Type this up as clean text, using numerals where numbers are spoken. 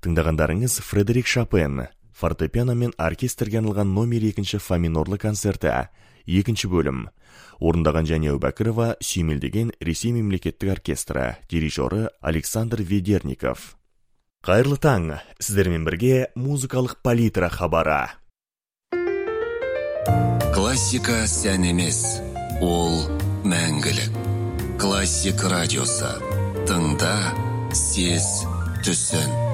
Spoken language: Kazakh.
Тыңдағандарыңыз Фредерик Шопен, фортепиано мен оркестрге арналған номер 2 фа минорлы концерті, 2 бөлім. Орындаған және Әубәкірова сүйемелдеген Ресей мемлекеттік оркестрі, дирижері Александр Ведерников. Қайырлы таң, сіздермен бірге музыкалық палитра хабары. Классика сән емес, ол мәңгілік. Классик радиосы. Тыңда, сез, түсін.